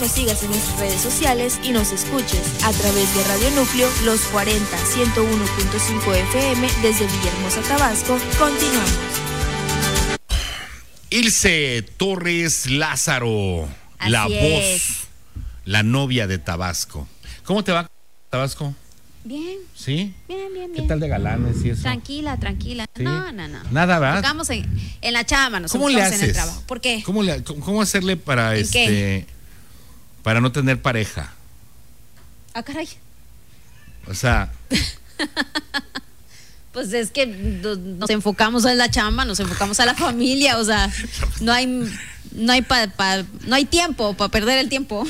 nos sigas en nuestras redes sociales y nos escuches a través de Radio Núcleo Los 40 101.5 FM desde Villahermosa, Tabasco. Continuamos. Ilse Torres Lázaro, Así la es. voz, la novia de Tabasco. ¿Cómo te va, Tabasco? Bien. ¿Sí? Bien. ¿Qué tal de galanes y eso? Tranquila. ¿Sí? No. Nada, ¿verdad? Estamos en la chamba, nos ¿Cómo le enfocamos en el haces? trabajo. ¿Por qué? ¿Cómo hacerle para qué? para no tener pareja? Ah, caray. O sea, Pues es que nos enfocamos en la chamba, nos enfocamos a la familia, o sea, no hay tiempo para perder el tiempo.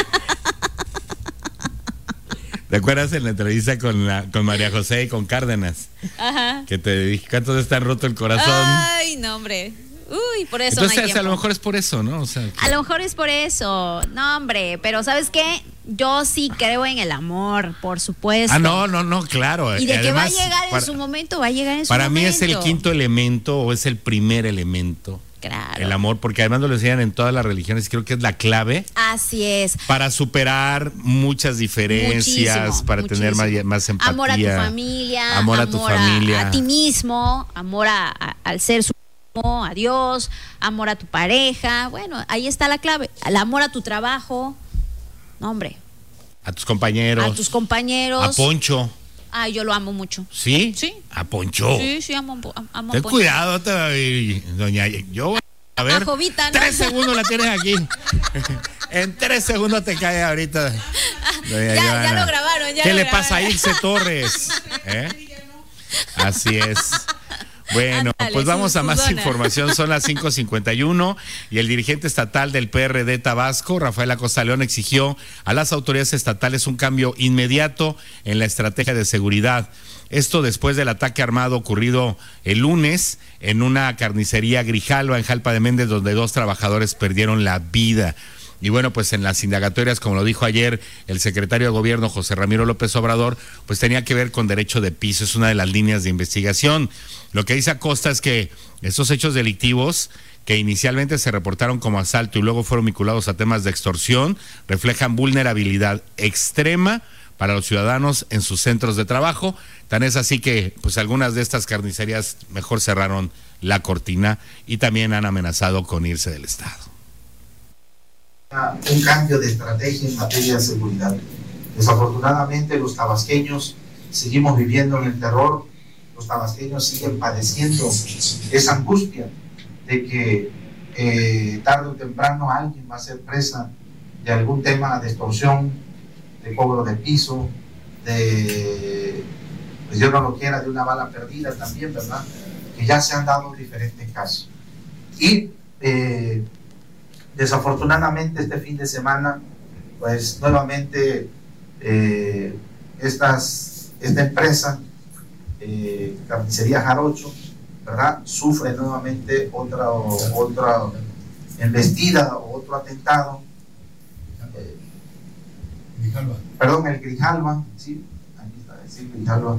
¿te acuerdas en la entrevista con María José y con Cárdenas? Ajá. Que te dije, ¿cuántos están roto el corazón? Ay, no, hombre. Uy, por eso Entonces, no hay tiempo. a lo mejor es por eso, ¿no? O sea, A lo mejor es por eso. No, hombre, pero ¿sabes qué? Yo sí creo en el amor, por supuesto. no, claro. Y de Además, que va a llegar en su momento, va a llegar en su para momento. mí es el quinto elemento o es el primer elemento. Claro. El amor, porque además lo enseñan en todas las religiones, creo que es la clave Así es. para superar muchas diferencias, Muchísimo, para tener más empatía. Amor a tu familia. Amor a tu familia. A ti mismo, amor al ser supremo, a Dios, amor a tu pareja. Bueno, ahí está la clave. El amor a tu trabajo. No, hombre. A tus compañeros. A tus compañeros. A Poncho. Ay, yo lo amo mucho. ¿Sí? Sí. A Poncho. Sí, amo a Ten Poncho. cuidado, doña. Yo, a ver. A Jovita, ¿no? 3 segundos la tienes aquí. En 3 segundos te cae ahorita. Doña Ya Joana. lo grabaron, ya ¿Qué lo le grabaron. pasa a Ilse Torres? Así es. Bueno, Ándale, pues vamos a más Susana. información. Son las 5:51 y el dirigente estatal del PRD Tabasco, Rafael Acosta León, exigió a las autoridades estatales un cambio inmediato en la estrategia de seguridad. Esto después del ataque armado ocurrido el lunes en una carnicería Grijalva en Jalpa de Méndez, donde 2 trabajadores perdieron la vida. Y bueno, pues en las indagatorias, como lo dijo ayer el secretario de Gobierno, José Ramiro López Obrador, pues tenía que ver con derecho de piso, es una de las líneas de investigación. Lo que dice Acosta es que estos hechos delictivos, que inicialmente se reportaron como asalto y luego fueron vinculados a temas de extorsión, reflejan vulnerabilidad extrema para los ciudadanos en sus centros de trabajo. Tan es así que pues algunas de estas carnicerías mejor cerraron la cortina y también han amenazado con irse del estado. Un cambio de estrategia en materia de seguridad. Desafortunadamente los tabasqueños seguimos viviendo en el terror, los tabasqueños siguen padeciendo esa angustia de que tarde o temprano alguien va a ser presa de algún tema de extorsión, de cobro de piso, de, pues Dios no lo quiera, de una bala perdida también, ¿verdad? Que ya se han dado diferentes casos. Y desafortunadamente este fin de semana, pues nuevamente esta empresa, Carnicería Jarocho, ¿verdad? Sufre nuevamente otra embestida o otro atentado. El Grijalva, ¿sí? Aquí está, sí, Grijalva.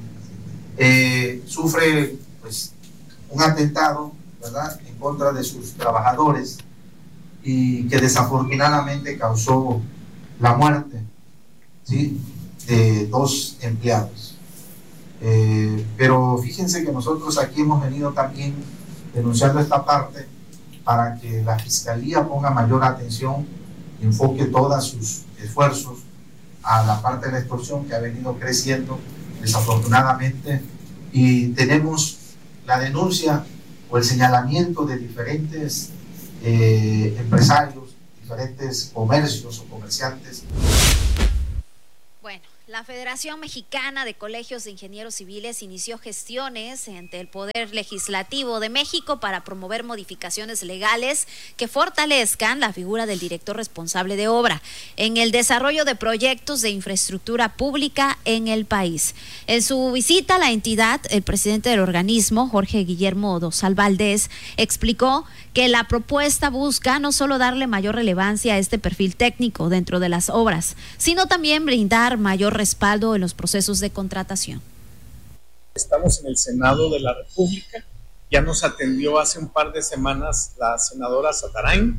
Sufre pues un atentado, ¿verdad? En contra de sus trabajadores, y que desafortunadamente causó la muerte, ¿sí?, de 2 empleados. Pero fíjense que nosotros aquí hemos venido también denunciando esta parte para que la Fiscalía ponga mayor atención y enfoque todos sus esfuerzos a la parte de la extorsión, que ha venido creciendo desafortunadamente, y tenemos la denuncia o el señalamiento de diferentes empresarios, diferentes comercios o comerciantes. Bueno, la Federación Mexicana de Colegios de Ingenieros Civiles inició gestiones ante el Poder Legislativo de México para promover modificaciones legales que fortalezcan la figura del director responsable de obra en el desarrollo de proyectos de infraestructura pública en el país. En su visita a la entidad, el presidente del organismo, Jorge Guillermo Dosal Valdés, explicó que la propuesta busca no solo darle mayor relevancia a este perfil técnico dentro de las obras, sino también brindar mayor respaldo en los procesos de contratación. Estamos en el Senado de la República, ya nos atendió hace un par de semanas la senadora Satarain,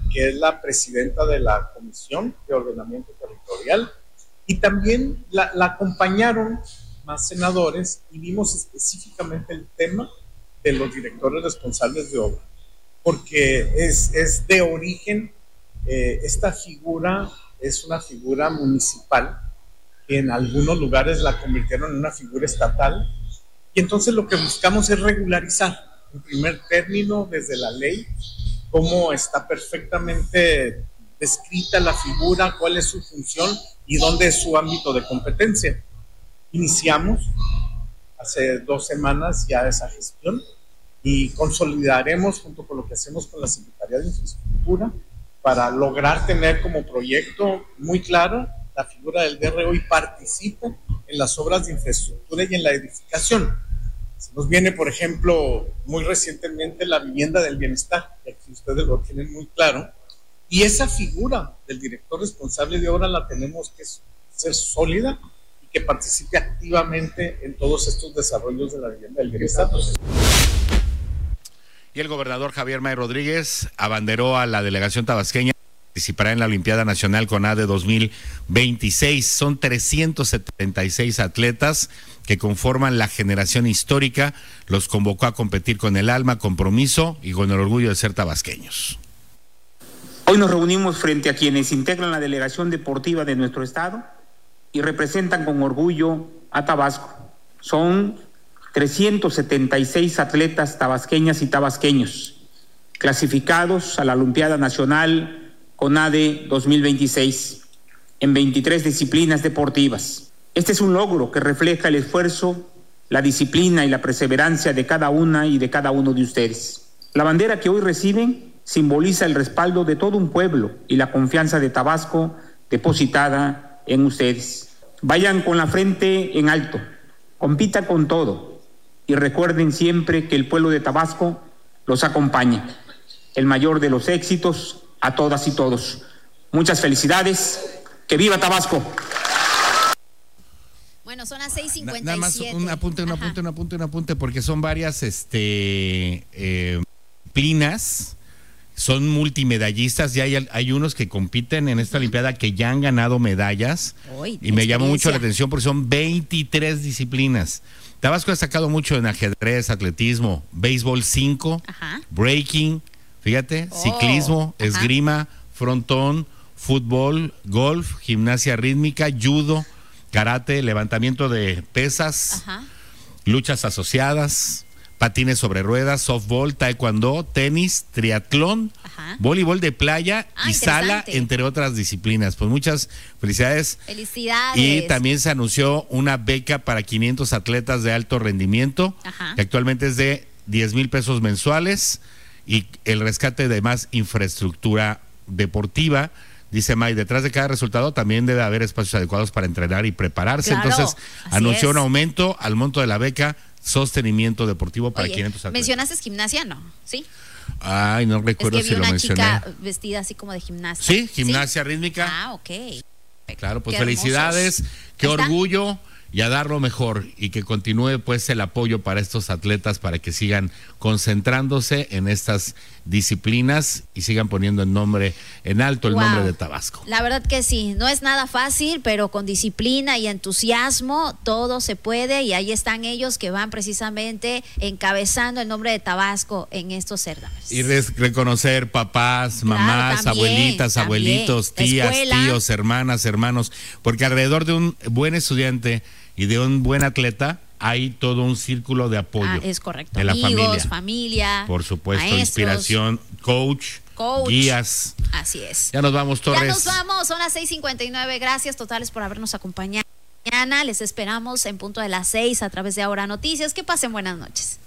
que es la presidenta de la Comisión de Ordenamiento Territorial, y también la acompañaron más senadores, y vimos específicamente el tema de los directores responsables de obra, porque es de origen, esta figura es una figura municipal, que en algunos lugares la convirtieron en una figura estatal, y entonces lo que buscamos es regularizar, en primer término, desde la ley, cómo está perfectamente descrita la figura, cuál es su función y dónde es su ámbito de competencia. Iniciamos hace 2 semanas ya esa gestión y consolidaremos junto con lo que hacemos con la Secretaría de Infraestructura para lograr tener como proyecto muy claro la figura del DRO y participe en las obras de infraestructura y en la edificación. Se nos viene, por ejemplo, muy recientemente la vivienda del bienestar, que aquí ustedes lo tienen muy claro, y esa figura del director responsable de obra la tenemos que ser sólida y que participe activamente en todos estos desarrollos de la vivienda del bienestar. Y el gobernador Javier May Rodríguez abanderó a la delegación tabasqueña que participará en la Olimpiada Nacional CONADE 2026. Son 376 atletas que conforman la generación histórica. Los convocó a competir con el alma, compromiso y con el orgullo de ser tabasqueños. Hoy nos reunimos frente a quienes integran la delegación deportiva de nuestro estado y representan con orgullo a Tabasco. Son 376 atletas tabasqueñas y tabasqueños clasificados a la Olimpiada Nacional CONADE 2026 en 23 disciplinas deportivas. Este es un logro que refleja el esfuerzo, la disciplina y la perseverancia de cada una y de cada uno de ustedes. La bandera que hoy reciben simboliza el respaldo de todo un pueblo y la confianza de Tabasco depositada en ustedes. Vayan con la frente en alto, compitan con todo y recuerden siempre que el pueblo de Tabasco los acompaña. El mayor de los éxitos a todas y todos. Muchas felicidades. ¡Que viva Tabasco! Bueno, son las 6:57. Nada más un apunte, porque son varias disciplinas. Son multimedallistas y hay unos que compiten en esta Olimpiada que ya han ganado medallas. Y me llamó mucho la atención porque son 23 disciplinas. Tabasco ha destacado mucho en ajedrez, atletismo, béisbol 5, breaking, fíjate, ciclismo, esgrima, frontón, fútbol, golf, gimnasia rítmica, judo, karate, levantamiento de pesas, luchas asociadas, patines sobre ruedas, softball, taekwondo, tenis, triatlón, voleibol de playa y sala, entre otras disciplinas. Pues muchas felicidades. Felicidades. Y también se anunció una beca para 500 atletas de alto rendimiento, que actualmente es de 10,000 pesos mensuales, y el rescate de más infraestructura deportiva. Dice May, detrás de cada resultado también debe haber espacios adecuados para entrenar y prepararse. Claro, entonces anunció un aumento al monto de la beca sostenimiento deportivo para 500 atletas. ¿Mencionaste gimnasia? No, ¿sí? Ay, no recuerdo si lo mencioné. Una chica vestida así como de gimnasia. Sí, gimnasia rítmica. Ah, ok. Claro, pues qué felicidades, qué orgullo, y a dar lo mejor, y que continúe pues el apoyo para estos atletas para que sigan concentrándose en estas disciplinas y sigan poniendo en alto el nombre de Tabasco. La verdad que sí, no es nada fácil, pero con disciplina y entusiasmo todo se puede, y ahí están ellos que van precisamente encabezando el nombre de Tabasco en estos certámenes. Y reconocer papás, mamás, abuelitas, abuelitos, tías, tíos, hermanas, hermanos, porque alrededor de un buen estudiante y de un buen atleta hay todo un círculo de apoyo. Es correcto. De la amigos, familia. Por supuesto, maestros, inspiración, coach, guías. Así es. Ya nos vamos, Torres. Ya nos vamos, son las 6:59. Gracias totales por habernos acompañado. Mañana les esperamos en punto de las 6 a través de Ahora Noticias. Que pasen buenas noches.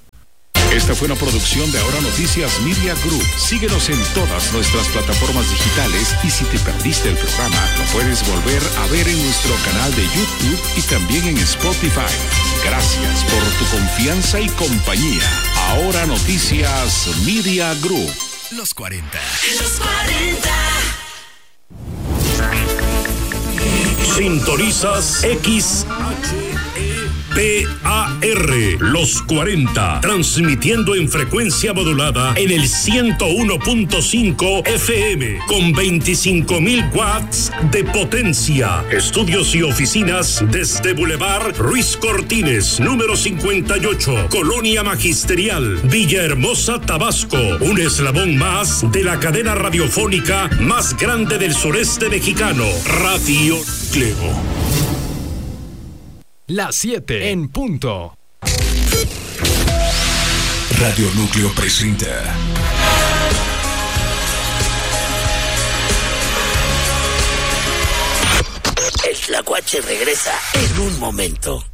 Esta fue una producción de Ahora Noticias Media Group. Síguenos en todas nuestras plataformas digitales, y si te perdiste el programa, lo puedes volver a ver en nuestro canal de YouTube y también en Spotify. Gracias por tu confianza y compañía. Ahora Noticias Media Group. Los 40. Los 40. Sintonizas XHE Los 40, transmitiendo en frecuencia modulada en el 101.5 FM con 25,000 watts de potencia. Estudios y oficinas desde Boulevard Ruiz Cortines, número 58, Colonia Magisterial, Villahermosa, Tabasco. Un eslabón más de la cadena radiofónica más grande del sureste mexicano, Radio Núcleo. Las 7 en punto. Radio Núcleo presenta El Tlacuache regresa en un momento.